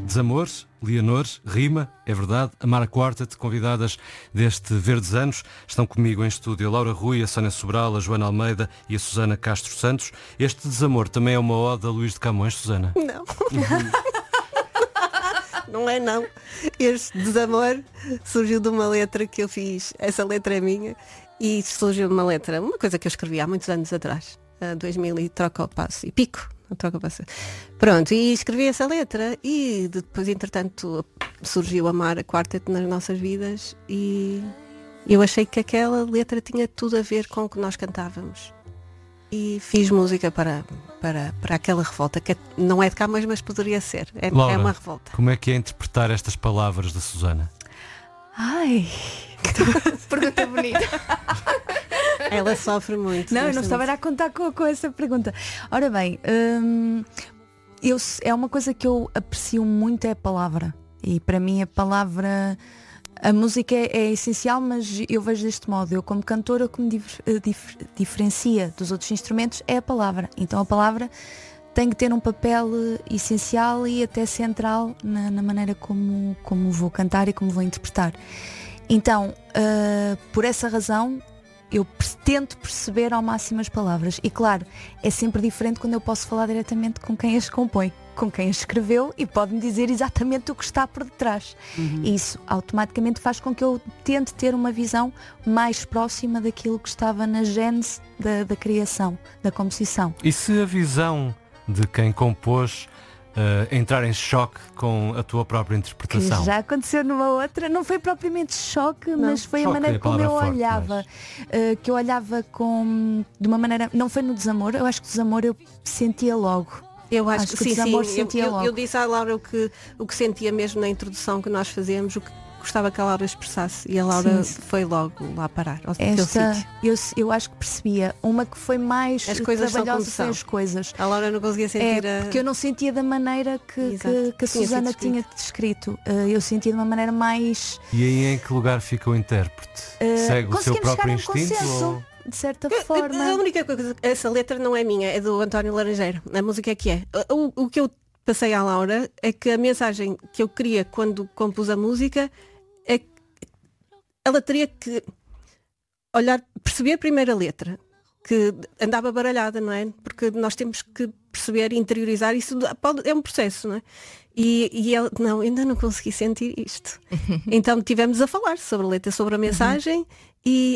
Desamor, Leonor, rima, é verdade. Amara Quartet, convidadas deste Verdes Anos. Estão comigo em estúdio a Laura Rui, a Sónia Sobral, a Joana Almeida e a Susana Castro Santos. Este Desamor também é uma ode a Luís de Camões, Susana? Não. Não é não. Este Desamor surgiu de uma letra que eu fiz. Essa letra é minha. E surgiu de uma letra, uma coisa que eu escrevi há muitos anos atrás. 2000 e troca o passo. E pico. Pronto, e escrevi essa letra e depois, entretanto, surgiu a Amara Quartet nas nossas vidas e eu achei que aquela letra tinha tudo a ver com o que nós cantávamos. E fiz música para aquela revolta, que não é de Camões, mas poderia ser. Laura, é uma revolta. Como é que é interpretar estas palavras da Susana? Ai, pergunta bonita. Ela sofre muito. Não, eu não estava a contar com essa pergunta. Ora bem, é uma coisa que eu aprecio muito, é a palavra. E para mim a música é essencial, mas eu vejo deste modo. Eu como cantora, o que me diferencia dos outros instrumentos é a palavra. Então a palavra tem que ter um papel essencial e até central na maneira como vou cantar e como vou interpretar. Então, por essa razão, eu tento perceber ao máximo as palavras. E claro, é sempre diferente quando eu posso falar diretamente com quem as compõe, com quem as escreveu, e pode-me dizer exatamente o que está por detrás. E isso automaticamente faz com que eu tente ter uma visão mais próxima daquilo que estava na gênese da criação, da composição. E se a visão de quem compôs entrar em choque com a tua própria interpretação? Que já aconteceu numa outra, não foi propriamente choque, mas foi choque, a maneira como eu forte, olhava. Que eu olhava de uma maneira, não foi no Desamor, eu acho que o Desamor eu sentia logo. Eu acho que sim. Eu disse à Laura o que sentia mesmo na introdução que nós fazíamos, o que gostava que a Laura expressasse, e a Laura foi logo lá parar ao teu sítio. Eu acho que percebia uma que foi mais as coisas trabalhosa sem as coisas. A Laura não conseguia sentir porque eu não sentia da maneira que a Susana tinha descrito. Eu sentia de uma maneira mais... E aí em que lugar fica o intérprete? Segue o seu próprio instinto? De certa forma. A única coisa, essa letra não é minha, é do António Laranjeiro. A música é que é. O que eu passei à Laura é que a mensagem que eu queria quando compus a música é que ela teria que perceber primeiro a letra, que andava baralhada, não é? Porque nós temos que perceber e interiorizar, isso é um processo, não é? E ela, não, ainda não consegui sentir isto. Então tivemos a falar sobre a letra, sobre a mensagem e...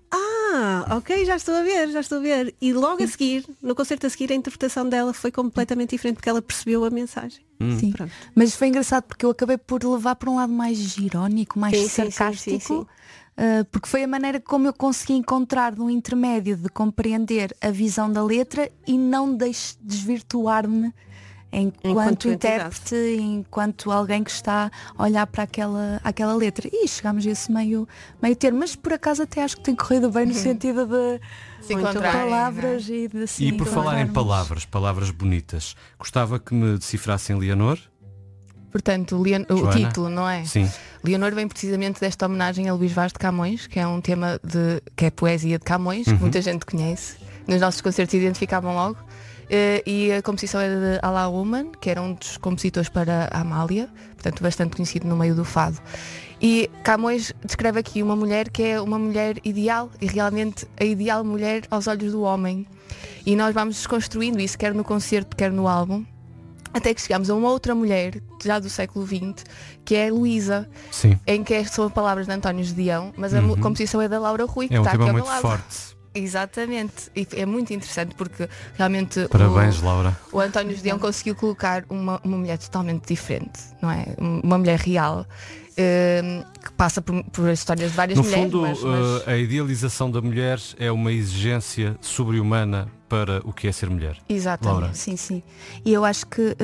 ok, já estou a ver. E logo a seguir, no concerto a seguir, a interpretação dela foi completamente diferente, porque ela percebeu a mensagem. Sim. Mas foi engraçado porque eu acabei por levar para um lado mais irónico, mais sarcástico. Sim. Porque foi a maneira como eu consegui encontrar um intermédio de compreender a visão da letra e não desvirtuar-me enquanto intérprete, enquanto alguém que está a olhar para aquela letra. E chegámos a esse meio termo, mas por acaso até acho que tem corrido bem no sentido de palavras e de assim. E por falar em palavras bonitas, gostava que me decifrassem Leonor? Portanto, o título, não é? Sim. Leonor vem precisamente desta homenagem a Luís Vaz de Camões, que é um tema que é poesia de Camões, que muita gente conhece. Nos nossos concertos identificavam logo. E a composição é de Alá Woman, que era um dos compositores para a Amália, portanto bastante conhecido no meio do fado. E Camões descreve aqui uma mulher que é uma mulher ideal, e realmente a ideal mulher aos olhos do homem. E nós vamos desconstruindo isso, quer no concerto, quer no álbum, até que chegamos a uma outra mulher, já do século XX, que é Luísa, em que são palavras de António Gedeão, mas a composição é da Laura Rui, que está aqui ao meu lado. Forte. Exatamente, e é muito interessante porque realmente parabéns, Laura. O António Gedeão conseguiu colocar uma mulher totalmente diferente, não é? Uma mulher real, que passa por histórias de várias mulheres. No fundo, a idealização da mulher é uma exigência sobre-humana para o que é ser mulher. Exatamente. Laura. Sim. E eu acho que,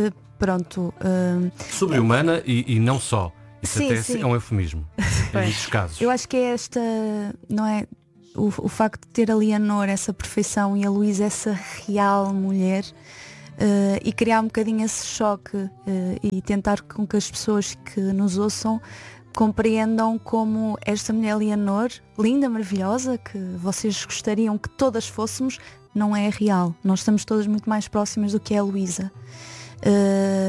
sobre-humana e não só. Isso até é um eufemismo, em muitos casos. Eu acho que é esta, não é? O facto de ter a Leonor essa perfeição e a Luísa essa real mulher, e criar um bocadinho esse choque, e tentar com que as pessoas que nos ouçam compreendam como esta mulher Leonor, linda, maravilhosa, que vocês gostariam que todas fôssemos, não é real. Nós estamos todas muito mais próximas do que é a Luísa. Que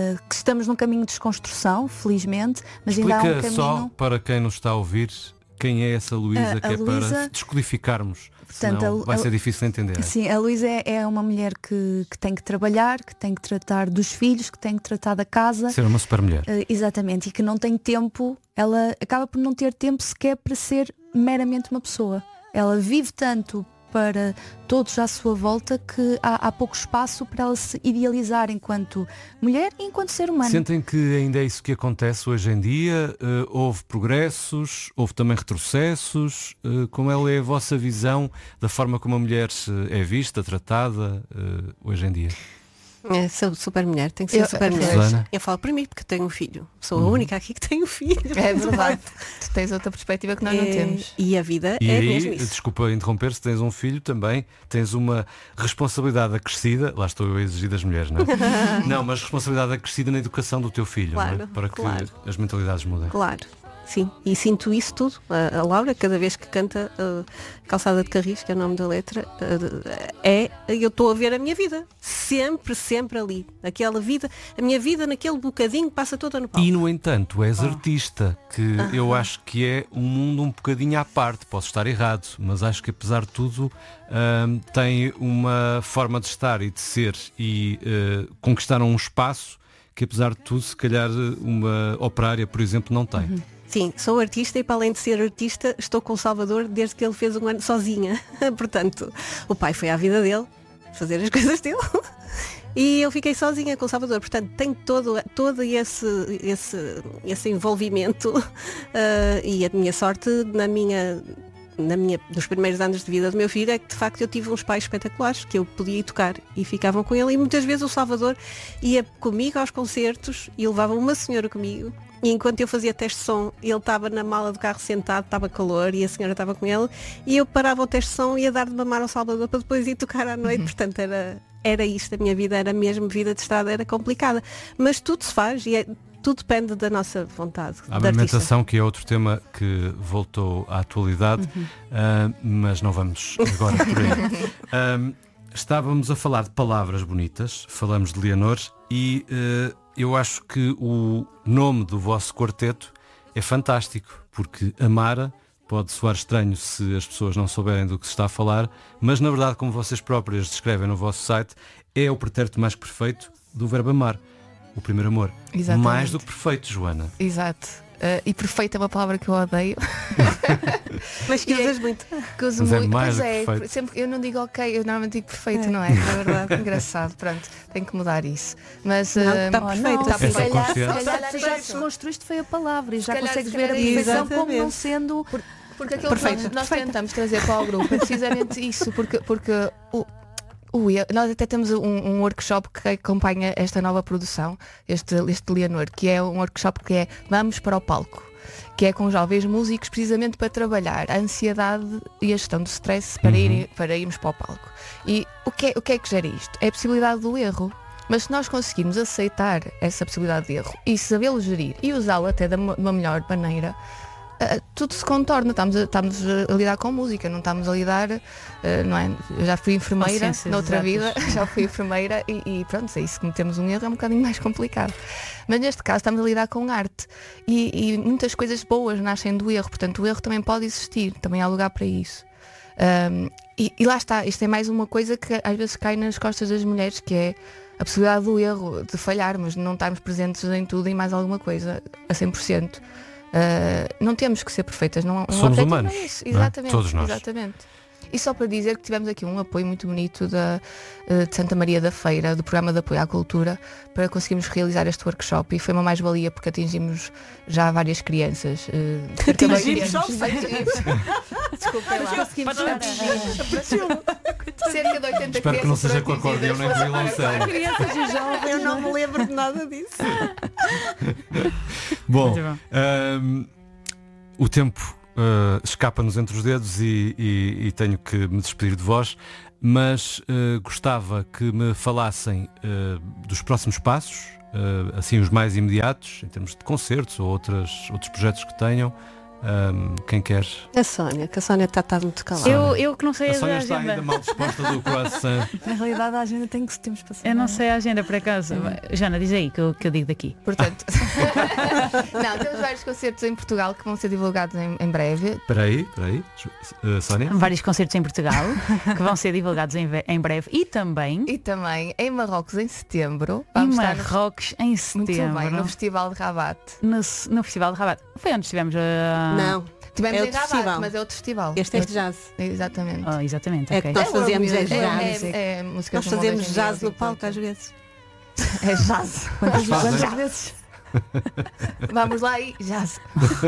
estamos num caminho de desconstrução, felizmente, mas ainda há um Explica caminho... só para quem nos está a ouvir quem é essa Luísa, que é Luísa, para descodificarmos, portanto, senão vai ser difícil de entender. Sim, a Luísa é uma mulher que tem que trabalhar, que tem que tratar dos filhos, que tem que tratar da casa. Ser uma super mulher. Exatamente, e que não tem tempo, ela acaba por não ter tempo sequer para ser meramente uma pessoa. Ela vive tanto para todos à sua volta que há pouco espaço para ela se idealizar enquanto mulher e enquanto ser humano. Sentem que ainda é isso que acontece hoje em dia? Houve progressos, houve também retrocessos? Como é a vossa visão da forma como a mulher é vista, tratada hoje em dia? Sou super mulher, tem que ser super mulher. Susana? Eu falo para mim porque tenho um filho. Sou a única aqui que tem um filho. É verdade. Tu tens outra perspectiva que nós não temos. E a vida E é aí, mesmo isso. desculpa interromper, se tens um filho também, tens uma responsabilidade acrescida, lá estou eu a exigir das mulheres, não é? Não, mas responsabilidade acrescida na educação do teu filho, não é? Claro, Para que claro. as mentalidades mudem. Claro, sim. E sinto isso tudo. A Laura, cada vez que canta Calçada de Carris, que é o nome da letra, eu estou a ver a minha vida. Sempre, sempre ali. Aquela vida, a minha vida naquele bocadinho passa toda no palco. E no entanto, és artista, que eu acho que é um mundo um bocadinho à parte, posso estar errado, mas acho que apesar de tudo tem uma forma de estar e de ser e conquistaram um espaço que apesar de tudo, se calhar uma operária, por exemplo, não tem. Sim, sou artista e para além de ser artista estou com o Salvador desde que ele fez um ano sozinha. Portanto, o pai foi à vida dele, fazer as coisas dele. E eu fiquei sozinha com o Salvador. Portanto, tenho todo esse envolvimento e a minha sorte nos primeiros anos de vida do meu filho é que de facto eu tive uns pais espetaculares que eu podia ir tocar e ficavam com ele e muitas vezes o Salvador ia comigo aos concertos e levava uma senhora comigo e enquanto eu fazia teste de som ele estava na mala do carro sentado, estava calor e a senhora estava com ele e eu parava o teste de som e ia dar de mamar ao Salvador para depois ir tocar à noite. Portanto era isto, a minha vida era mesmo vida de estrada, era complicada, mas tudo se faz e tudo depende da nossa vontade. A amamentação, que é outro tema que voltou à atualidade, mas não vamos agora por aí. Estávamos a falar de palavras bonitas, falamos de Leonor e eu acho que o nome do vosso quarteto é fantástico, porque Amara pode soar estranho se as pessoas não souberem do que se está a falar, mas na verdade, como vocês próprias descrevem no vosso site, é o pretérito mais que perfeito do verbo amar. O primeiro amor. Exatamente. Mais do que perfeito, Joana. Exato. E perfeito é uma palavra que eu odeio. Mas que usas muito. Que uso Mas é muito. mais Pois do que perfeito. sempre, eu não digo ok, eu normalmente digo perfeito, não é? É verdade. Engraçado, pronto, tenho que mudar isso. Mas Não, está perfeito, está É só perfeito. consciente. Tu já desconstruíste foi a palavra e já calhar- consegues se ver a calhar perfeição como exatamente. não sendo... Porque aquilo Perfeita, que nós tentamos trazer para o grupo é precisamente isso, porque nós até temos um workshop que acompanha esta nova produção, este Leonor, que é um workshop que é Vamos para o Palco, que é com jovens músicos precisamente para trabalhar a ansiedade e a gestão do stress para irmos para o palco. E o que é que gera isto? É a possibilidade do erro. Mas se nós conseguirmos aceitar essa possibilidade de erro e sabê-lo gerir e usá-lo até de uma melhor maneira, tudo se contorna. Estamos a lidar com música, não estamos a lidar, não é? Eu já fui enfermeira ciências noutra exatas. vida, já fui enfermeira e pronto, é isso, se cometemos um erro é um bocadinho mais complicado. Mas neste caso estamos a lidar com arte e muitas coisas boas nascem do erro, portanto o erro também pode existir, também há lugar para isso. E lá está, isto é mais uma coisa que às vezes cai nas costas das mulheres, que é a possibilidade do erro, de falharmos, não estarmos presentes em tudo e mais alguma coisa a 100%. Não temos que ser perfeitas, não Somos objetivo humanos, é isso. não é? Exatamente, Todos nós. exatamente. E só para dizer que tivemos aqui um apoio muito bonito de Santa Maria da Feira, do programa de apoio à cultura, para conseguirmos realizar este workshop e foi uma mais-valia porque atingimos já várias crianças. Atingimos só? Desculpem lá. Cerca de 80 Espero que não seja com crianças acordeão nem com violoncelo. Crianças e jovens, eu não me lembro de nada disso. Bom, Muito bom. o tempo escapa-nos entre os dedos e tenho que me despedir de vós, mas gostava que me falassem dos próximos passos, assim os mais imediatos, em termos de concertos ou outros projetos que tenham, Quem quer? A Sónia, que a Sónia está muito calada. Eu que não sei A a Sónia está agenda. ainda mal disposta do croissant. Na realidade a agenda tem que temos para saber. Eu não sei a agenda por acaso. Jana, diz aí que eu digo daqui. Portanto, não, temos vários concertos em Portugal que vão ser divulgados em breve. Espera aí. Sónia? Vários concertos em Portugal que vão ser divulgados em breve e também E também em Marrocos em setembro. em Vamos estar Marrocos em muito setembro. bem, no Festival de Rabat. No Festival de Rabat. Foi onde estivemos Não, Tivemos É em outro Rabat, festival. mas é outro festival. este é de jazz. Exatamente. Oh, exatamente, É ok. que nós fazemos world jazz. music. É música Nós do mundo fazemos hoje em jazz dia, no palco portanto. às vezes. É jazz. Quantas vezes? Vamos lá e jazz.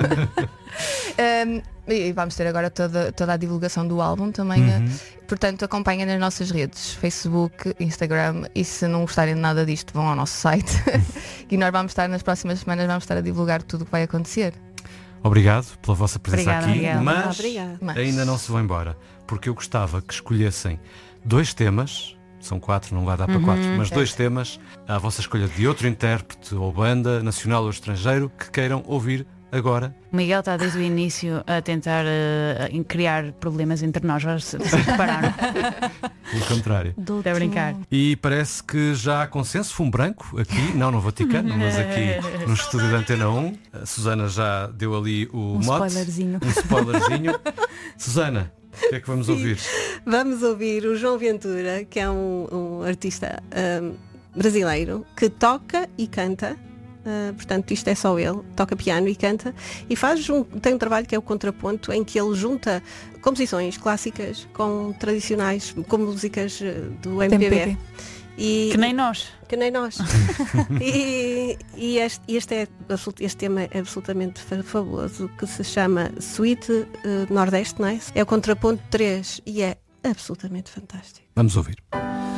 E vamos ter agora toda a divulgação do álbum também. Portanto, acompanhem nas nossas redes, Facebook, Instagram, e se não gostarem de nada disto, vão ao nosso site. E nós vamos estar nas próximas semanas, vamos estar a divulgar tudo o que vai acontecer. Obrigado pela vossa presença Obrigada, aqui, obrigada. mas Obrigada. Mas- ainda não se vão embora, porque eu gostava que escolhessem 2 temas, são 4, não vai dar para 4, mas 2 temas à vossa escolha de outro intérprete ou banda, nacional ou estrangeiro, que queiram ouvir agora. O Miguel está desde o início a tentar criar problemas entre nós. Se repararam? Pelo contrário. Estou a brincar. E parece que já há consenso, fumo branco, aqui, não no Vaticano, mas aqui no estúdio da Antena 1. A Susana já deu ali o mote. Spoilerzinho. Um spoilerzinho. Susana, o que é que vamos ouvir? Vamos ouvir o João Ventura, que é um artista brasileiro que toca e canta. Portanto, isto é só ele, toca piano e canta, e tem um trabalho que é o Contraponto, em que ele junta composições clássicas com tradicionais, com músicas do MPB. E, Que nem nós. que nem nós. e este tema é absolutamente fabuloso, que se chama Suite Nordeste, não é? É o Contraponto 3 e é absolutamente fantástico. Vamos ouvir.